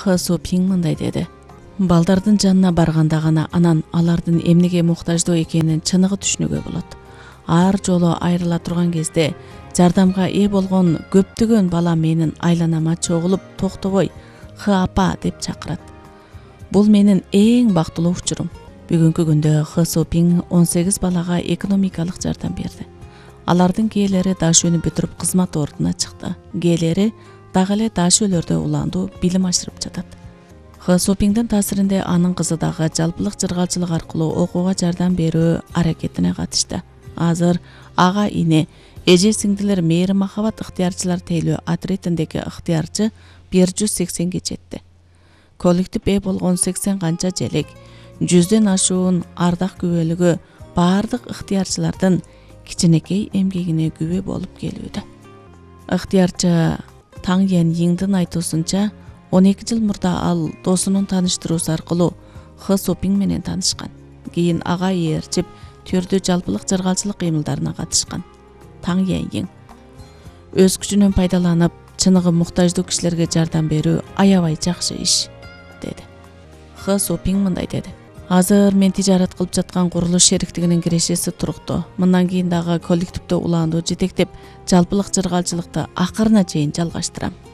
Хэ Сопинг мындай деди. Балдардын жанына барганда гана анан алардын эмнеге муктаждуу экенин чыныгы түшүнүүгө болот. Ар жолу айрыла турган кезде жардамга ээ болгон көптөгөн бала менин айланама чогулуп токтобой «Хы апа» деп чакырат. Бул менин эң бактылуу учурум. Бүгүнкү күндө Хэ Сопинг 18 балага экономикалык жардам берди. Алардын кээлери дашүүнү бүтүрүп кызмат ордуна чыкты. Кээлери дагы эле дашүүлөрдө улаандуу билим ашырып жатат. Хэ Сопингдин таасиринде анын кызы дагы жалпылык жыргалчылык аркылуу окууга жардам берүү аракетине катышты. Азыр ага ине, эже сиңдилер мээри махабат ыктыярчылар тейлөө отрядындагы ыктыярчы 180 жетти. Коллектив ээ болгон 80 канча желек, 100дөн ашуун ардак күбөлүгү баардык ыктыярчылардын кичинекей эмгегине күбө болуп келүүдө. Ыктыярчы Таң Ян Йиңдин айтуусунча 12 жыл мурда ал досунун тааныштыруусу аркылуу Хэ Сопинг менен таанышкан. Кийин ага ээрчип түрдүү жалпылык жаргалчылык кыймылдарына катышкан. Таң Ян Йиң өз күчүнөн пайдаланып чыныгы муктаждуу кишилерге жардам берүү аябай жакшы иш деди. Хэ Сопинг мындай деди. Азыр мен тижарат кылып жаткан курулуш шериктигинин кирешеси туруктуу. Мындан кийин дагы коллективдө улаандуу жетектеп жалпылык жыргалчылыкты акырына чейин жалгаштырам.